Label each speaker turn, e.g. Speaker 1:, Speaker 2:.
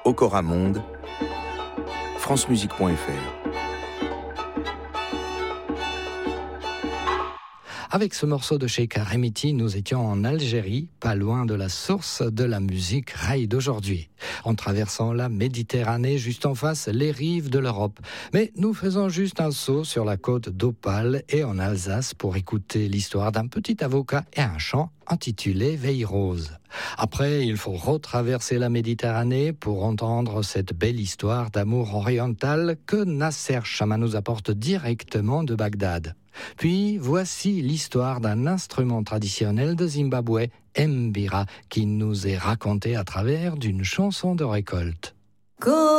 Speaker 1: Okora Monde, francemusique.fr.
Speaker 2: Avec ce morceau de Cheikhar Remiti, nous étions en Algérie, pas loin de la source de la musique raï d'aujourd'hui. En traversant la Méditerranée, juste en face, les rives de l'Europe. Mais nous faisons juste un saut sur la côte d'Opale et en Alsace pour écouter l'histoire d'un petit avocat et un chant intitulé Veille Rose. Après, il faut retraverser la Méditerranée pour entendre cette belle histoire d'amour oriental que Nasser Chama nous apporte directement de Bagdad. Puis, voici l'histoire d'un instrument traditionnel de Zimbabwe, Mbira, qui nous est raconté à travers d'une chanson de récolte.